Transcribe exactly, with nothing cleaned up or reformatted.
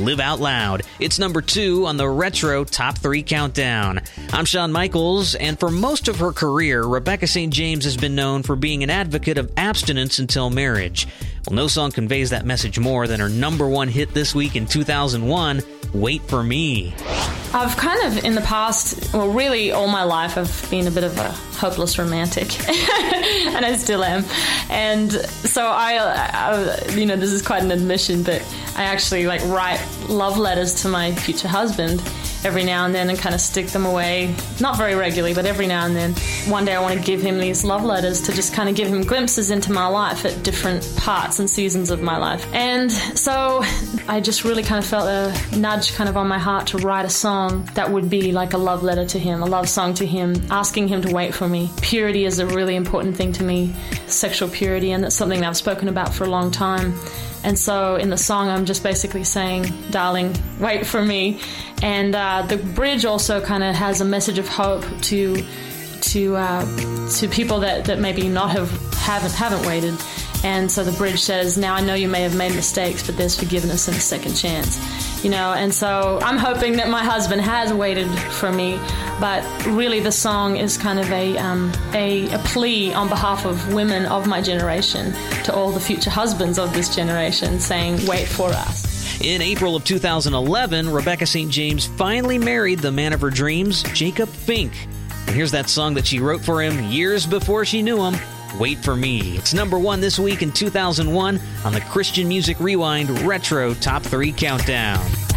Live Out Loud. It's number two on the Retro Top three Countdown. I'm Shawn Michaels, and for most of her career, Rebecca Saint James has been known for being an advocate of abstinence until marriage. Well, no song conveys that message more than her number one hit this week in two thousand one, Wait For Me. I've kind of, in the past, well, really all my life, I've been a bit of a hopeless romantic, and I still am. And so I, I, you know, this is quite an admission, but I actually, like, write love letters to my future husband every now and then and kind of stick them away, not very regularly, but every now and then. One day I want to give him these love letters to just kind of give him glimpses into my life at different parts and seasons of my life. And so I just really kind of felt a nudge kind of on my heart to write a song that would be like a love letter to him, a love song to him, asking him to wait for me. Purity is a really important thing to me, sexual purity, and that's something that I've spoken about for a long time. And so in the song, I'm just basically saying, darling, wait for me. And uh, the bridge also kind of has a message of hope to to uh, to people that, that maybe not have haven't haven't waited. And so the bridge says, now I know you may have made mistakes, but there's forgiveness and a second chance. You know, and so I'm hoping that my husband has waited for me, but really the song is kind of a, um, a, a plea on behalf of women of my generation to all the future husbands of this generation, saying, wait for us. In April of two thousand eleven, Rebecca Saint James finally married the man of her dreams, Jacob Fink. And here's that song that she wrote for him years before she knew him, Wait For Me. It's number one this week in two thousand one on the Christian Music Rewind Retro Top three Countdown.